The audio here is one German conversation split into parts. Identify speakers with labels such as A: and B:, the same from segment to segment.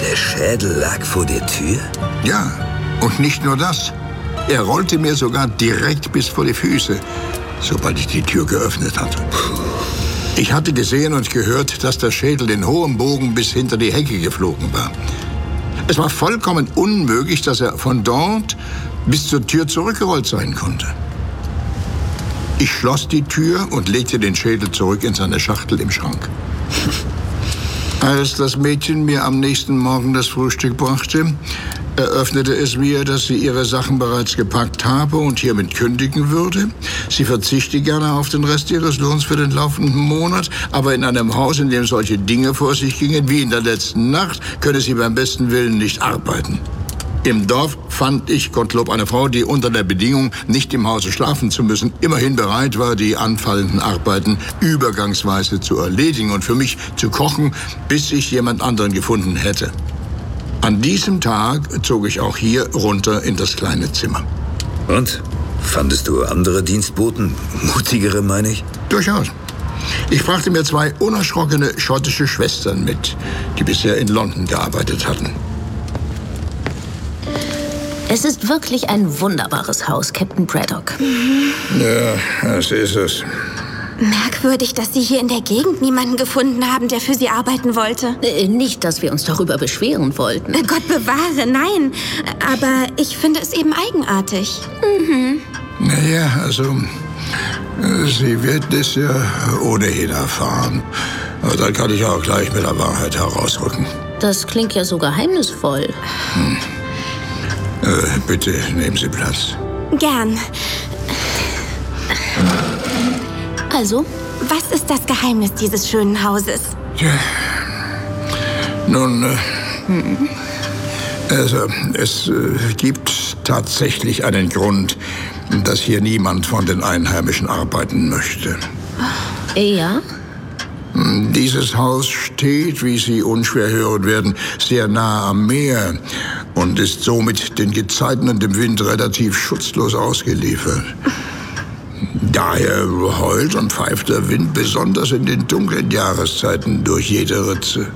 A: Der Schädel lag vor der Tür?
B: Ja, und nicht nur das. Er rollte mir sogar direkt bis vor die Füße, sobald ich die Tür geöffnet hatte. Ich hatte gesehen und gehört, dass der Schädel in hohem Bogen bis hinter die Hecke geflogen war. Es war vollkommen unmöglich, dass er von dort bis zur Tür zurückgerollt sein konnte. Ich schloss die Tür und legte den Schädel zurück in seine Schachtel im Schrank. Als das Mädchen mir am nächsten Morgen das Frühstück brachte, eröffnete es mir, dass sie ihre Sachen bereits gepackt habe und hiermit kündigen würde. Sie verzichte gerne auf den Rest ihres Lohns für den laufenden Monat, aber in einem Haus, in dem solche Dinge vor sich gingen wie in der letzten Nacht, könne sie beim besten Willen nicht arbeiten. Im Dorf fand ich, Gottlob, eine Frau, die unter der Bedingung, nicht im Hause schlafen zu müssen, immerhin bereit war, die anfallenden Arbeiten übergangsweise zu erledigen und für mich zu kochen, bis ich jemand anderen gefunden hätte. An diesem Tag zog ich auch hier runter in das kleine Zimmer.
A: Und? Fandest du andere Dienstboten? Mutigere, meine ich?
B: Durchaus. Ich brachte mir 2 unerschrockene schottische Schwestern mit, die bisher in London gearbeitet hatten.
C: Es ist wirklich ein wunderbares Haus, Captain Braddock.
B: Ja, das ist es.
D: Merkwürdig, dass Sie hier in der Gegend niemanden gefunden haben, der für Sie arbeiten wollte.
C: Nicht, dass wir uns darüber beschweren wollten.
D: Gott bewahre, nein. Aber ich finde es eben eigenartig.
B: Naja, also, Sie wird es ja ohnehin erfahren. Aber dann kann ich auch gleich mit der Wahrheit herausrücken.
C: Das klingt ja so geheimnisvoll.
B: Bitte nehmen Sie Platz.
D: Gern.
C: Also?
D: Was ist das Geheimnis dieses schönen Hauses?
B: Tja. Nun, also, es gibt tatsächlich einen Grund, dass hier niemand von den Einheimischen arbeiten möchte.
C: Ja?
B: Dieses Haus steht, wie Sie unschwer hören werden, sehr nah am Meer und ist somit den Gezeiten und dem Wind relativ schutzlos ausgeliefert. Daher heult und pfeift der Wind besonders in den dunklen Jahreszeiten durch jede Ritze.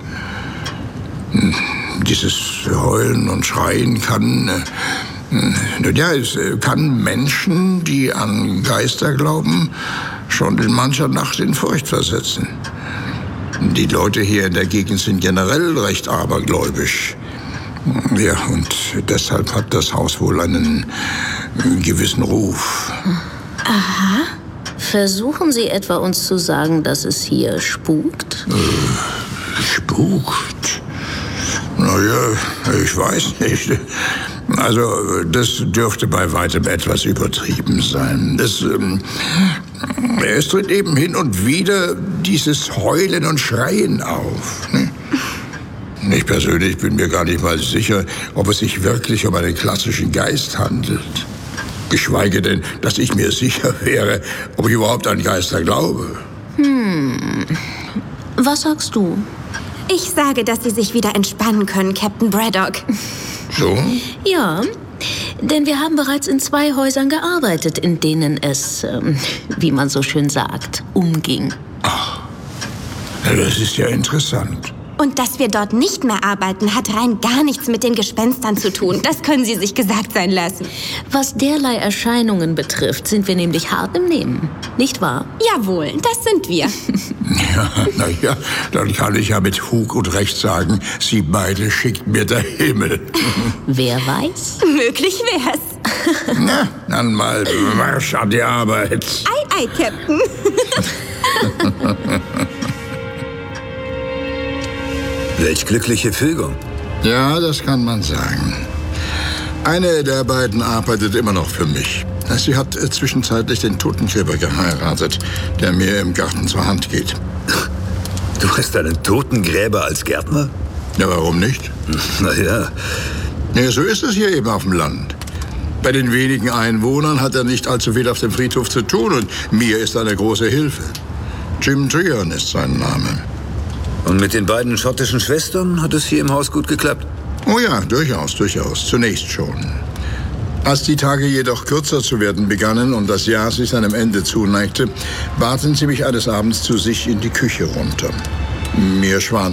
B: Dieses Heulen und Schreien kann, es kann Menschen, die an Geister glauben, schon in mancher Nacht in Furcht versetzen. Die Leute hier in der Gegend sind generell recht abergläubisch. Ja, und deshalb hat das Haus wohl einen gewissen Ruf.
C: Aha. Versuchen Sie etwa uns zu sagen, dass es hier spukt?
B: Spukt? Naja, ich weiß nicht. Also, das dürfte bei weitem etwas übertrieben sein. Es tritt eben hin und wieder dieses Heulen und Schreien auf. Ne? Ich persönlich bin mir gar nicht mal sicher, ob es sich wirklich um einen klassischen Geist handelt. Geschweige denn, dass ich mir sicher wäre, ob ich überhaupt an Geister glaube.
C: Was sagst du?
D: Ich sage, dass Sie sich wieder entspannen können, Captain Braddock.
B: So?
C: Ja, denn wir haben bereits in 2 Häusern gearbeitet, in denen es, wie man so schön sagt, umging.
B: Ach, das ist ja interessant.
D: Und dass wir dort nicht mehr arbeiten, hat rein gar nichts mit den Gespenstern zu tun. Das können Sie sich gesagt sein lassen.
C: Was derlei Erscheinungen betrifft, sind wir nämlich hart im Nehmen. Nicht wahr?
D: Jawohl, das sind wir.
B: Ja, naja, dann kann ich ja mit Fug und Recht sagen, Sie beide schickt mir der Himmel.
C: Wer weiß?
D: Möglich wär's.
B: Na, dann mal Marsch an die Arbeit.
D: Ei, ei, Captain.
A: Welch glückliche Fügung.
B: Ja, das kann man sagen. Eine der beiden arbeitet immer noch für mich. Sie hat zwischenzeitlich den Totengräber geheiratet, der mir im Garten zur Hand geht.
A: Du hast einen Totengräber als Gärtner?
B: Ja, warum nicht?
A: Naja.
B: Ja, so ist es hier eben auf dem Land. Bei den wenigen Einwohnern hat er nicht allzu viel auf dem Friedhof zu tun und mir ist er eine große Hilfe. Jim Treon ist sein Name.
A: Und mit den beiden schottischen Schwestern hat es hier im Haus gut geklappt?
B: Oh ja, durchaus. Zunächst schon. Als die Tage jedoch kürzer zu werden begannen und das Jahr sich seinem Ende zuneigte, baten sie mich eines Abends zu sich in die Küche runter. Mir schwant